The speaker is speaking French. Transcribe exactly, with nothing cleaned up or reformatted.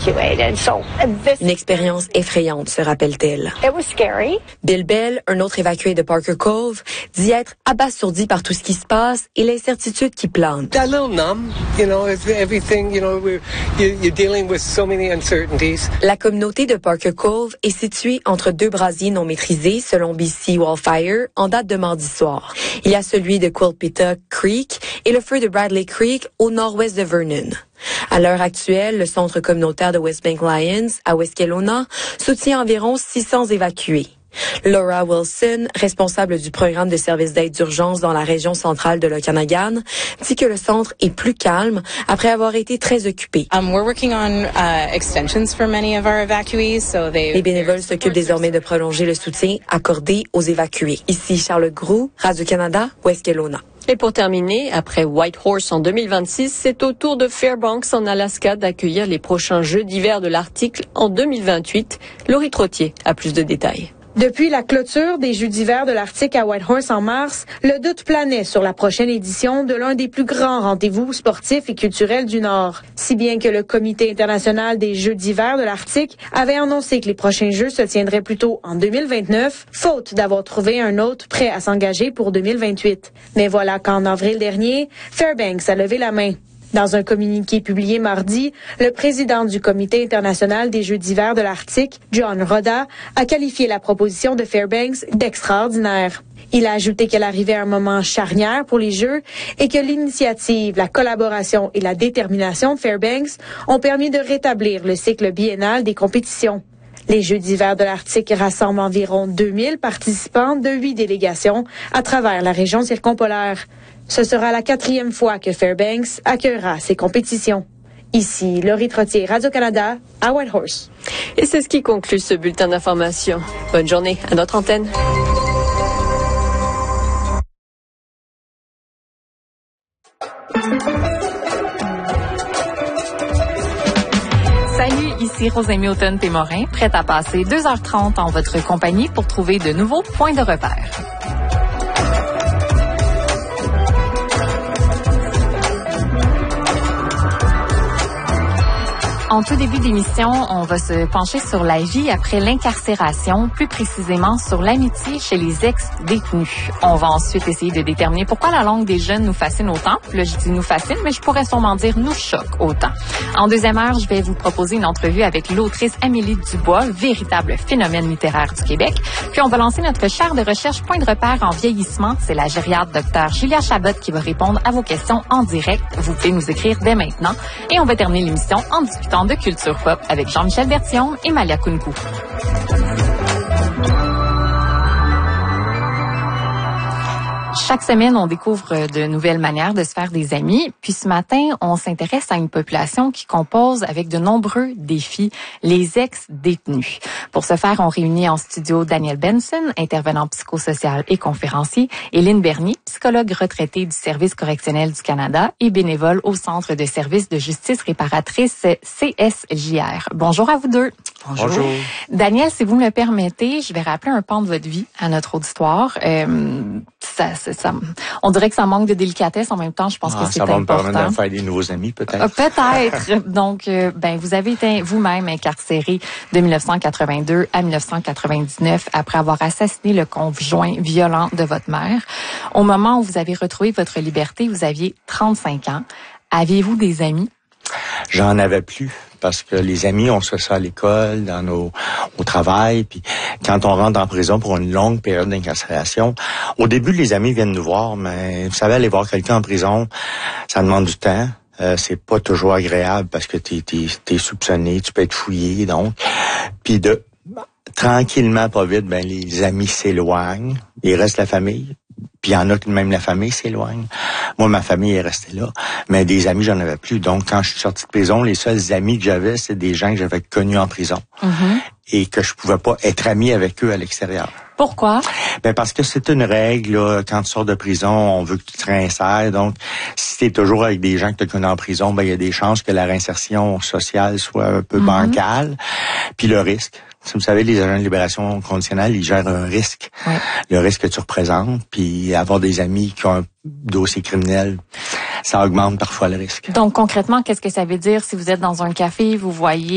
Une expérience effrayante, se rappelle-t-elle. Bill Bell, un autre évacué de Parker Cove, dit être abasourdi par tout ce qui se passe et l'incertitude qui plane. A little numb, you know, everything, you know, we're, you're dealing with so many uncertainties. La communauté de Parker Cove est située entre deux brasiers non maîtrisés, selon B C Wildfire, en date de mardi soir. Il y a celui de Quilpita Creek et le feu de Bradley Creek au nord-ouest de Vernon. À l'heure actuelle, le centre communautaire de West Bank Lions, à West Kelowna, soutient environ six cents évacués. Laura Wilson, responsable du programme de services d'aide d'urgence dans la région centrale de l'Okanagan, dit que le centre est plus calme après avoir été très occupé. Um, we're working on uh, extensions for many of our evacuees, so they. Les bénévoles s'occupent désormais de prolonger le soutien accordé aux évacués. Ici Charlotte Groux, Radio-Canada, West Kelowna. Et pour terminer, après Whitehorse en deux mille vingt-six, c'est au tour de Fairbanks en Alaska d'accueillir les prochains Jeux d'hiver de l'Arctique en deux mille vingt-huit. Laurie Trottier a plus de détails. Depuis la clôture des Jeux d'hiver de l'Arctique à Whitehorse en mars, le doute planait sur la prochaine édition de l'un des plus grands rendez-vous sportifs et culturels du Nord. Si bien que le Comité international des Jeux d'hiver de l'Arctique avait annoncé que les prochains Jeux se tiendraient plutôt en deux mille vingt-neuf, faute d'avoir trouvé un hôte prêt à s'engager pour deux mille vingt-huit. Mais voilà qu'en avril dernier, Fairbanks a levé la main. Dans un communiqué publié mardi, le président du Comité international des Jeux d'hiver de l'Arctique, John Roda, a qualifié la proposition de Fairbanks d'extraordinaire. Il a ajouté qu'elle arrivait à un moment charnière pour les Jeux et que l'initiative, la collaboration et la détermination de Fairbanks ont permis de rétablir le cycle biennal des compétitions. Les Jeux d'hiver de l'Arctique rassemblent environ deux mille participants de huit délégations à travers la région circumpolaire. Ce sera la quatrième fois que Fairbanks accueillera ces compétitions. Ici, Laurie Trottier, Radio-Canada, à Whitehorse. Et c'est ce qui conclut ce bulletin d'information. Bonne journée à notre antenne. Salut, ici Rosemée Automne-Témorin, prête à passer deux heures trente en votre compagnie pour trouver de nouveaux points de repère. En tout début d'émission, on va se pencher sur la vie après l'incarcération, plus précisément sur l'amitié chez les ex-détenus. On va ensuite essayer de déterminer pourquoi la langue des jeunes nous fascine autant. Là, je dis nous fascine, mais je pourrais sûrement dire nous choque autant. En deuxième heure, je vais vous proposer une entrevue avec l'autrice Amélie Dubois, véritable phénomène littéraire du Québec. Puis on va lancer notre chaire de recherche Point de repère en vieillissement. C'est la gériatre docteur Julia Chabot qui va répondre à vos questions en direct. Vous pouvez nous écrire dès maintenant. Et on va terminer l'émission en discutant de culture pop avec Jean-Michel Bertillon et Malia Kunku. Chaque semaine, on découvre de nouvelles manières de se faire des amis. Puis ce matin, on s'intéresse à une population qui compose avec de nombreux défis, les ex-détenus. Pour ce faire, on réunit en studio Daniel Benson, intervenant psychosocial et conférencier, et Lynn Bernier, psychologue retraitée du Service correctionnel du Canada et bénévole au Centre de services de justice réparatrice C S J R. Bonjour à vous deux. Bonjour. Bonjour. Daniel, si vous me le permettez, je vais rappeler un pan de votre vie à notre auditoire. Euh, ça, ça, ça, on dirait que ça manque de délicatesse. En même temps, je pense ah, que c'est important. Ça va me permettre de faire des nouveaux amis, peut-être. Euh, peut-être. Donc, euh, ben, vous avez été vous-même incarcéré de dix-neuf cent quatre-vingt-deux à dix-neuf cent quatre-vingt-dix-neuf après avoir assassiné le conjoint violent de votre mère. Au moment où vous avez retrouvé votre liberté, vous aviez trente-cinq ans. Aviez-vous des amis? J'en avais plus parce que les amis, on se fait ça à l'école, dans nos au travail, puis quand on rentre en prison pour une longue période d'incarcération, au début les amis viennent nous voir, mais vous savez, aller voir quelqu'un en prison, ça demande du temps. Euh, c'est pas toujours agréable parce que t'es t'es t'es soupçonné, tu peux être fouillé, donc puis de tranquillement, pas vite, ben les amis s'éloignent, il reste la famille. Puis il y en a qui même la famille s'éloigne. Moi, ma famille est restée là. Mais des amis, j'en avais plus. Donc, quand je suis sorti de prison, les seuls amis que j'avais, c'est des gens que j'avais connus en prison. Mm-hmm. Et que je pouvais pas être ami avec eux à l'extérieur. Pourquoi? Ben parce que c'est une règle, là, quand tu sors de prison, on veut que tu te réinsères. Donc, si tu es toujours avec des gens que tu as connus en prison, ben il y a des chances que la réinsertion sociale soit un peu mm-hmm. bancale. Puis le risque. Vous savez, les agents de libération conditionnelle, ils gèrent un risque. Oui. Le risque que tu représentes, puis avoir des amis qui ont un dossier criminel, ça augmente parfois le risque. Donc, concrètement, qu'est-ce que ça veut dire si vous êtes dans un café, vous voyez